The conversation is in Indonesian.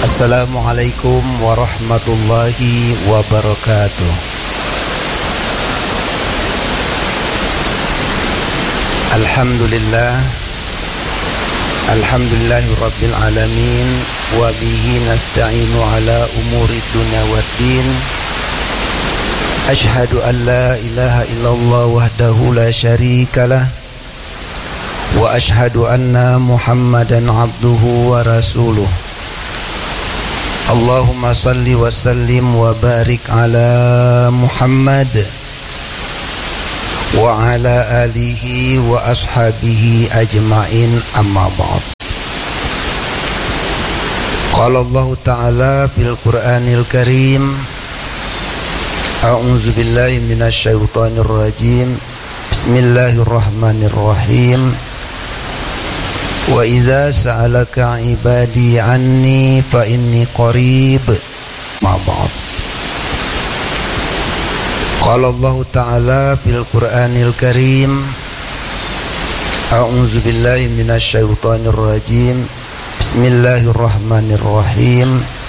Assalamualaikum warahmatullahi wabarakatuh. Alhamdulillahi rabbil alamin. Wa bihi nasta'inu ala umuri dunya waddin. Ashhadu an la ilaha illallah wahdahu la syarikalah. Wa ashhadu anna Muhammadan abduhu wa rasuluh. Allahumma salli wa sallim wa barik ala Muhammad wa ala alihi wa ashabihi ajma'in, amma ba'd. Qala Allah ta'ala fil Qur'anil Karim, a'udzu billahi minasy syaithanir rajim. Bismillahirrahmanirrahim. Wa idza sa'alaka 'ibadi 'anni fa inni qarib. Ma ba'd. Qala Allah ta'ala fil Qur'anil Karim, a'udzu billahi minasy syaithanir rajim. Bismillahirrahmanirrahim.